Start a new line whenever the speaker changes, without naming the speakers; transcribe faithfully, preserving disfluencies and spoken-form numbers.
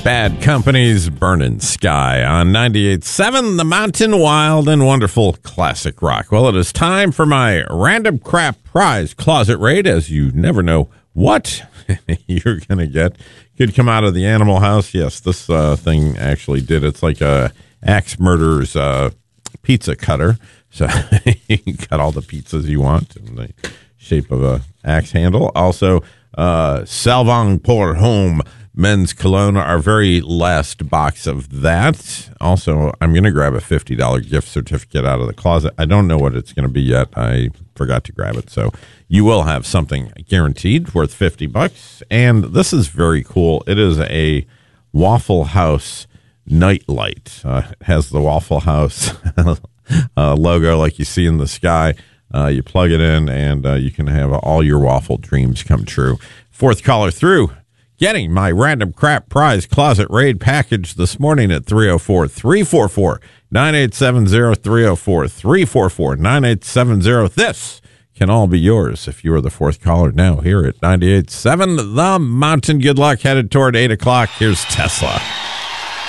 Bad Company's Burning Sky on ninety-eight point seven, The Mountain, Wild and Wonderful Classic Rock. Well, it is time for my Random Crap Prize Closet Raid, as you never know what you're going to get. Could come out of the Animal House. Yes, this uh, thing actually did. It's like a Axe Murderer's uh, pizza cutter. So you can cut all the pizzas you want in the shape of a axe handle. Also, uh, Salvang Pour Home men's cologne, our very last box of that. Also, I'm going to grab a fifty dollars gift certificate out of the closet. I don't know what it's going to be yet. I forgot to grab it. So you will have something guaranteed worth fifty bucks. And this is very cool. It is a Waffle House nightlight. Uh, it has the Waffle House uh, logo like you see in the sky. Uh, you plug it in, and uh, you can have all your waffle dreams come true. Fourth caller through, getting my Random Crap Prize Closet Raid package this morning at three oh four, three four four, nine eight seven oh, three oh four, three four four, nine eight seven oh. This can all be yours if you are the fourth caller now here at ninety-eight point seven The Mountain. Good luck headed toward eight o'clock. Here's Tesla.